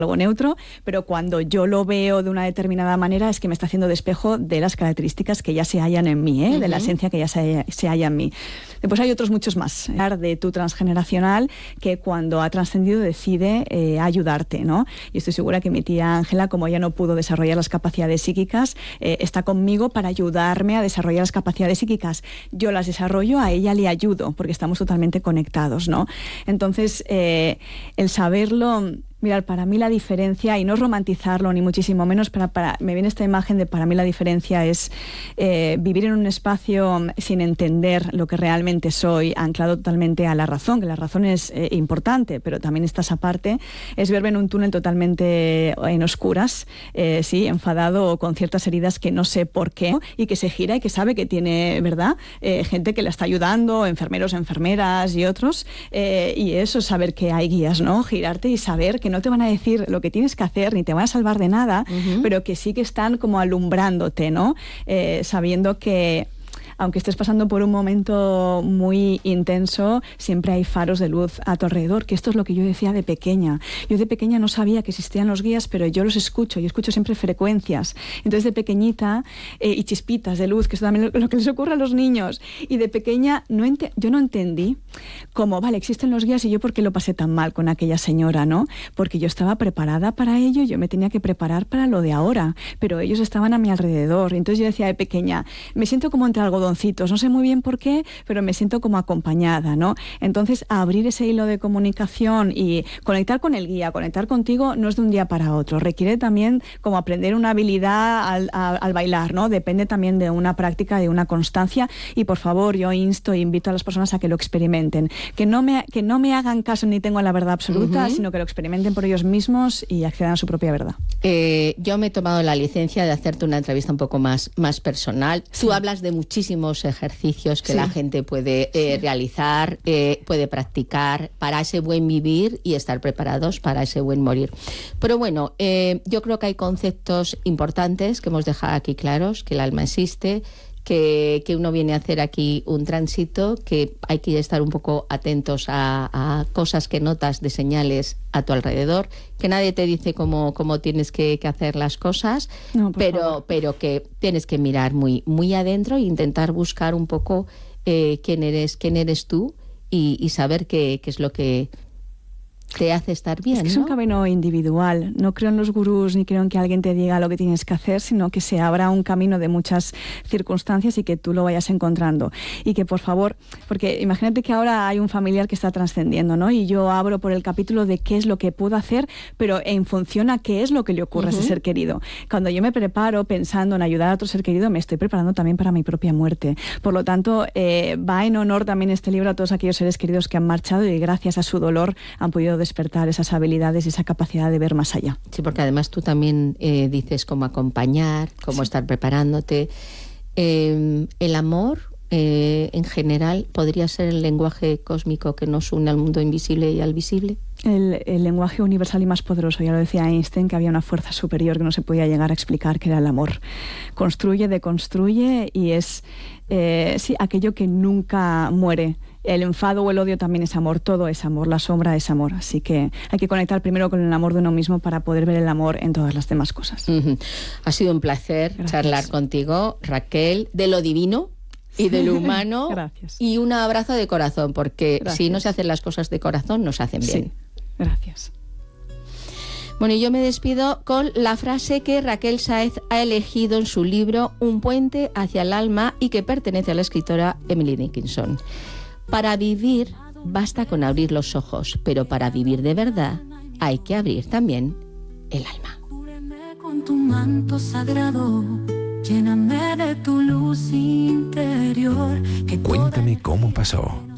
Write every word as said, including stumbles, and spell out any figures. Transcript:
algo neutro, pero cuando yo lo veo de una determinada manera es que me está haciendo de espejo de las características que ya se hallan en mí, ¿eh? Uh-huh. De la esencia que ya se, se halla en mí. Después hay otros muchos más, de tu transgeneracional, que cuando ha trascendido decide eh, ayudarte, ¿no? Y estoy segura que mi tía Ángela, como ella no pudo desarrollar las capacidades psíquicas, eh, está conmigo para ayudarme a desarrollar las capacidades psíquicas. Yo las desarrollo, a ella le ayudo, porque estamos totalmente conectados, ¿no? Entonces, eh, el saberlo... Mirad, para mí la diferencia, y no es romantizarlo ni muchísimo menos, para, para, me viene esta imagen de para mí la diferencia es eh, vivir en un espacio sin entender lo que realmente soy, anclado totalmente a la razón, que la razón es eh, importante, pero también está esa parte, es verme en un túnel totalmente en oscuras, eh, sí, enfadado o con ciertas heridas que no sé por qué, y que se gira y que sabe que tiene, ¿verdad?, eh, gente que la está ayudando, enfermeros, enfermeras y otros, eh, y eso es saber que hay guías, ¿no? Girarte y saber que no te van a decir lo que tienes que hacer ni te van a salvar de nada, uh-huh. pero que sí que están como alumbrándote, ¿no? Eh, sabiendo que aunque estés pasando por un momento muy intenso, siempre hay faros de luz a tu alrededor, que esto es lo que yo decía de pequeña. Yo de pequeña no sabía que existían los guías, pero yo los escucho, yo escucho siempre frecuencias. Entonces de pequeñita, eh, y chispitas de luz, que es también lo, lo que les ocurre a los niños, y de pequeña no ente- yo no entendí cómo, vale, existen los guías y yo por qué lo pasé tan mal con aquella señora, ¿no? Porque yo estaba preparada para ello, yo me tenía que preparar para lo de ahora, pero ellos estaban a mi alrededor. Entonces yo decía de pequeña, me siento como entre algodón, no sé muy bien por qué, pero me siento como acompañada, ¿no? Entonces, abrir ese hilo de comunicación y conectar con el guía, conectar contigo, no es de un día para otro. Requiere también como aprender una habilidad al, al, al bailar, ¿no? Depende también de una práctica, de una constancia, y por favor, yo insto e invito a las personas a que lo experimenten. Que no me, que no me hagan caso ni tengo la verdad absoluta, uh-huh. sino que lo experimenten por ellos mismos y accedan a su propia verdad. Eh, yo me he tomado la licencia de hacerte una entrevista un poco más, más personal. Sí. Tú hablas de muchísimos ejercicios que sí. la gente puede eh, sí. realizar, eh, puede practicar para ese buen vivir y estar preparados para ese buen morir. Pero bueno, eh, yo creo que hay conceptos importantes que hemos dejado aquí claros, que el alma existe, que, que uno viene a hacer aquí un tránsito, que hay que estar un poco atentos a, a cosas que notas de señales a tu alrededor, que nadie te dice cómo, cómo tienes que, que hacer las cosas, no, pero, pero que tienes que mirar muy, muy adentro e intentar buscar un poco eh, quién eres, quién eres tú y, y saber qué, qué es lo que te hace estar bien, es que ¿no? Es un camino individual. No creo en los gurús ni creo en que alguien te diga lo que tienes que hacer, sino que se abra un camino de muchas circunstancias y que tú lo vayas encontrando. Y que, por favor, porque imagínate que ahora hay un familiar que está trascendiendo, ¿no? Y yo abro por el capítulo de qué es lo que puedo hacer, pero en función a qué es lo que le ocurre uh-huh. a ese ser querido. Cuando yo me preparo pensando en ayudar a otro ser querido, me estoy preparando también para mi propia muerte. Por lo tanto, eh, va en honor también este libro a todos aquellos seres queridos que han marchado y gracias a su dolor han podido despertar esas habilidades y esa capacidad de ver más allá. Sí, porque además tú también eh, dices cómo acompañar, cómo sí. estar preparándote. Eh, el amor, eh, en general, ¿podría ser el lenguaje cósmico que nos une al mundo invisible y al visible? El, el lenguaje universal y más poderoso, ya lo decía Einstein, que había una fuerza superior que no se podía llegar a explicar, que era el amor. Construye, deconstruye y es eh, sí, aquello que nunca muere. El enfado o el odio también es amor, todo es amor, la sombra es amor. Así que hay que conectar primero con el amor de uno mismo para poder ver el amor en todas las demás cosas. Uh-huh. Ha sido un placer Gracias. charlar contigo, Raquel, de lo divino y de lo humano. Gracias. Y un abrazo de corazón, porque Gracias. si no se hacen las cosas de corazón, no se hacen bien. Sí. Gracias. Bueno, y yo me despido con la frase que Raquel Sáez ha elegido en su libro Un puente hacia el alma y que pertenece a la escritora Emily Dickinson. Para vivir basta con abrir los ojos, pero para vivir de verdad hay que abrir también el alma. Cúbreme con tu manto sagrado, lléname de tu luz interior. Cuéntame cómo pasó.